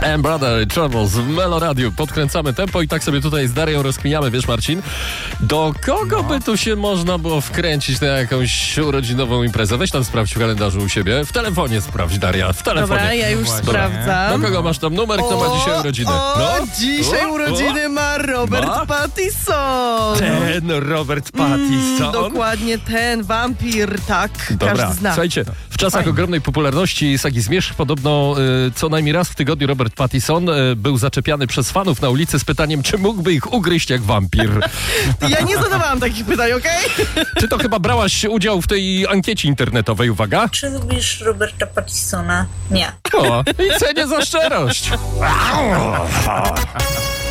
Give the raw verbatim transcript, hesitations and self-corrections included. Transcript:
And Brother Troubles w Melo Radio. Podkręcamy tempo i tak sobie tutaj z Darią rozkminiamy, wiesz Marcin, do kogo no. by tu się można było wkręcić na jakąś urodzinową imprezę? Weź tam sprawdź w kalendarzu u siebie. W telefonie sprawdź, Daria, w telefonie. Dobra, ja już Dobra. sprawdzam. Do kogo masz tam numer, kto o, ma dzisiaj urodziny? O, no? dzisiaj o, urodziny o. ma Robert ma? Pattinson. Ten Robert Pattinson. Mm, dokładnie ten wampir, tak. Dobra, każdy zna. Słuchajcie, w czasach Fajnie. ogromnej popularności Sagi Zmierzch podobno y, co najmniej raz w tygodniu Robert Pattinson y, był zaczepiany przez fanów na ulicy z pytaniem, czy mógłby ich ugryźć jak wampir. Ja nie zadawałam takich pytań, okej? Okay? Czy to chyba brałaś udział w tej ankiecie internetowej, uwaga? Czy lubisz Roberta Pattinsona? Nie. O, i cenię za szczerość.